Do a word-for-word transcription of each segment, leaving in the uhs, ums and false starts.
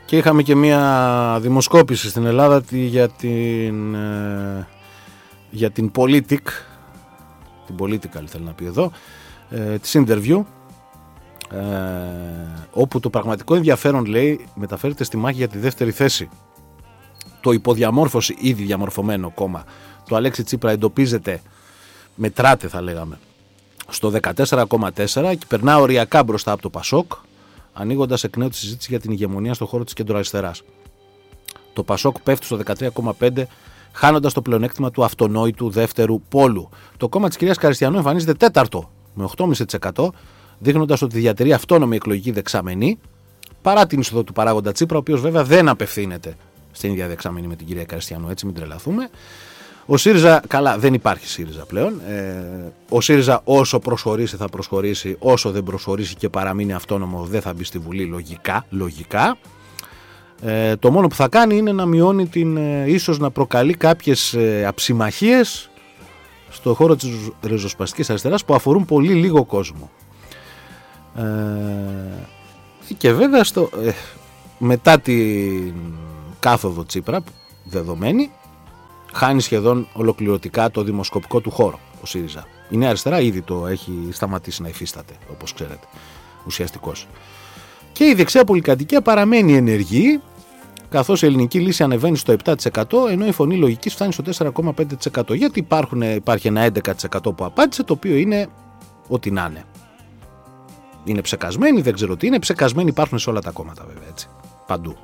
Και είχαμε και μια δημοσκόπηση στην Ελλάδα για την, ε, για την Politic, την Political θέλει να πει εδώ, ε, της interview, ε, όπου το πραγματικό ενδιαφέρον, λέει, μεταφέρεται στη μάχη για τη δεύτερη θέση. Το υποδιαμόρφωση, ήδη διαμορφωμένο κόμμα, το Αλέξη Τσίπρα εντοπίζεται, μετράται θα λέγαμε, στο δεκατέσσερα κόμμα τέσσερα και περνά οριακά μπροστά από το Πασόκ, ανοίγοντας εκ νέου τη συζήτηση για την ηγεμονία στον χώρο της κεντροαριστεράς. Το Πασόκ πέφτει στο δεκατρία κόμμα πέντε, χάνοντας το πλεονέκτημα του αυτονόητου δεύτερου πόλου. Το κόμμα της κυρίας Καριστιανού εμφανίζεται τέταρτο, με οκτώ κόμμα πέντε τοις εκατό, δείχνοντας ότι διατηρεί αυτόνομη εκλογική δεξαμενή, παρά την είσοδο του παράγοντα Τσίπρα, ο οποίος βέβαια δεν απευθύνεται στην ίδια δεξαμενή με την κυρία Καριστιανού, έτσι μην τρελαθούμε. Ο ΣΥΡΙΖΑ, καλά, δεν υπάρχει ΣΥΡΙΖΑ πλέον. Ε, ο ΣΥΡΙΖΑ όσο προσχωρήσει θα προσχωρήσει, όσο δεν προσχωρήσει και παραμείνει αυτόνομο δεν θα μπει στη Βουλή, λογικά. λογικά. Ε, το μόνο που θα κάνει είναι να μειώνει την, ε, ίσως να προκαλεί κάποιες ε, αψημαχίες στο χώρο της ριζοσπαστικής αριστεράς που αφορούν πολύ λίγο κόσμο. Ε, και βέβαια στο, ε, μετά την κάθοδο Τσίπρα, δεδομένη, χάνει σχεδόν ολοκληρωτικά το δημοσκοπικό του χώρο ο ΣΥΡΙΖΑ. Η Νέα Αριστερά ήδη το έχει σταματήσει να υφίσταται, όπως ξέρετε, ουσιαστικώς. Και η δεξιά πολυκατοικία παραμένει ενεργή, καθώς η ελληνική λύση ανεβαίνει στο επτά τοις εκατό, ενώ η φωνή λογικής φτάνει στο τέσσερα κόμμα πέντε τοις εκατό. Γιατί υπάρχουν, υπάρχει ένα έντεκα τοις εκατό που απάντησε, το οποίο είναι ό,τι να είναι. Είναι ψεκασμένοι, δεν ξέρω τι είναι. Ψεκασμένοι υπάρχουν σε όλα τα κόμματα, βέβαια, έτσι. Παντού.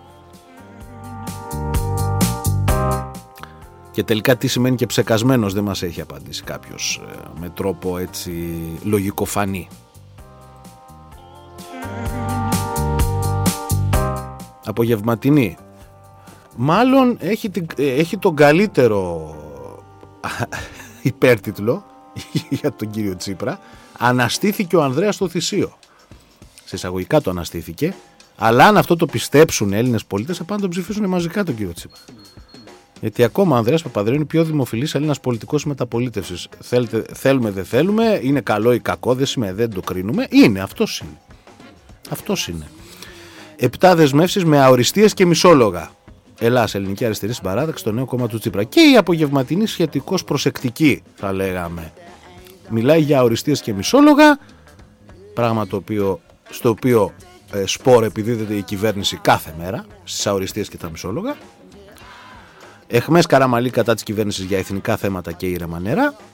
Και τελικά τι σημαίνει και ψεκασμένος δεν μας έχει απαντήσει κάποιος ε, με τρόπο έτσι λογικοφανή. Απογευματινή. Μάλλον έχει, την, έχει τον καλύτερο υπέρτιτλο για τον κύριο Τσίπρα. Αναστήθηκε ο Ανδρέας στο Θησίο. Σε εισαγωγικά το αναστήθηκε. Αλλά αν αυτό το πιστέψουν Έλληνες πολίτες, θα πάνε να τον ψηφίσουν μαζικά τον κύριο Τσίπρα. Γιατί ακόμα ο Ανδρέας Παπανδρέου είναι πιο δημοφιλής Έλληνας πολιτικός μεταπολίτευσης. Θέλετε, θέλουμε, δεν θέλουμε, είναι καλό ή κακό, δεν σημαίνει, δεν το κρίνουμε. Είναι, αυτός είναι. Αυτός είναι. Επτά δεσμεύσεις με αοριστείες και μισόλογα. Ελλάς, ελληνική αριστερή συμπαράταξη, το νέο κόμμα του Τσίπρα. Και η απογευματινή σχετικώς προσεκτική, θα λέγαμε. Μιλάει για αοριστείες και μισόλογα, πράγμα το οποίο, στο οποίο ε, σπόρ επιδίδεται η κυβέρνηση κάθε μέρα, στις αοριστείες και τα μισόλογα. Εχμές Καραμαλή κατά της κυβέρνησης για εθνικά θέματα και ήρεμα νερά.